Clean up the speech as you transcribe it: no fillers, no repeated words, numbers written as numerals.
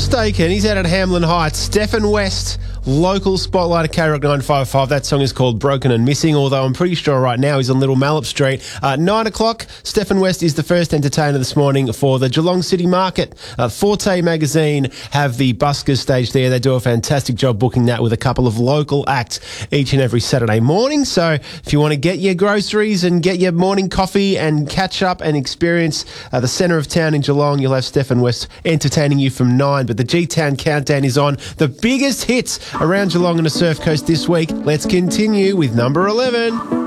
mistaken, he's out at Hamlin Heights. Stefan West, local spotlight at K-Rock 955. That song is called Broken and Missing, although I'm pretty sure right now he's on Little Mallup Street. 9 o'clock, Stefan West is the first entertainer this morning for the Geelong City Market. Forte Magazine have the buskers stage there. They do a fantastic job booking that with a couple of local acts each and every Saturday morning. So if you want to get your groceries and get your morning coffee and catch up and experience the centre of town in Geelong, you'll have Stefan West entertaining you from 9. But the G-Town Countdown is on. The biggest hits around Geelong and the Surf Coast this week. Let's continue with number 11.